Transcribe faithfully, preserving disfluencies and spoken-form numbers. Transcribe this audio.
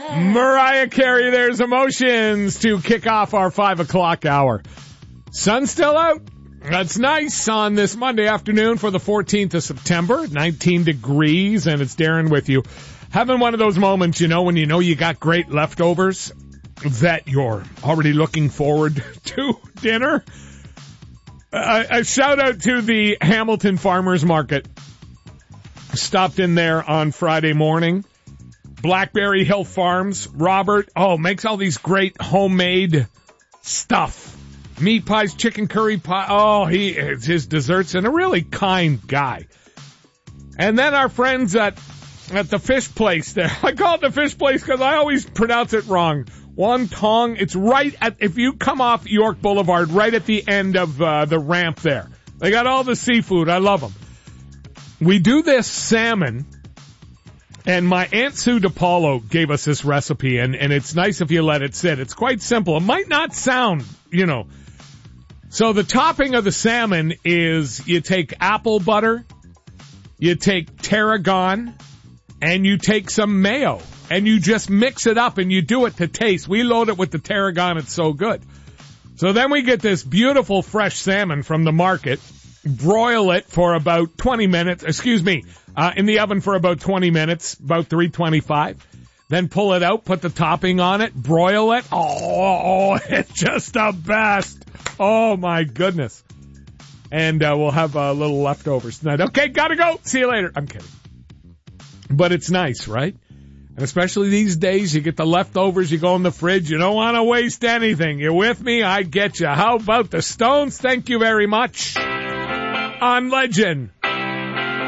Mariah Carey, there's Emotions to kick off our five o'clock hour. Sun's still out. That's nice on this Monday afternoon for the fourteenth of September, nineteen degrees, and it's Darren with you. Having one of those moments, you know, when you know you got great leftovers that you're already looking forward to dinner. Uh, a shout out to the Hamilton Farmers Market. Stopped in there on Friday morning. Blackberry Hill Farms. Robert, oh, makes all these great homemade stuff. Meat pies, chicken curry pie. Oh, he it's his desserts, and a really kind guy. And then our friends at at the fish place there. I call it the fish place because I always pronounce it wrong. Wonton. It's right at, if you come off York Boulevard, right at the end of uh, the ramp there. They got all the seafood. I love them. We do this salmon. And my Aunt Sue DePaulo gave us this recipe, and, and it's nice if you let it sit. It's quite simple. It might not sound, you know. So the topping of the salmon is you take apple butter, you take tarragon, and you take some mayo, and you just mix it up, and you do it to taste. We load it with the tarragon. It's so good. So then we get this beautiful fresh salmon from the market, broil it for about twenty minutes, excuse me, Uh, in the oven for about twenty minutes, about three twenty-five. Then pull it out, put the topping on it, broil it. Oh, it's just the best. Oh, my goodness. And uh, we'll have a little leftovers tonight. Okay, gotta go. See you later. I'm kidding. But it's nice, right? And especially these days, you get the leftovers, you go in the fridge. You don't want to waste anything. You with me? I get you. How about the Stones? Thank you very much. On Legend.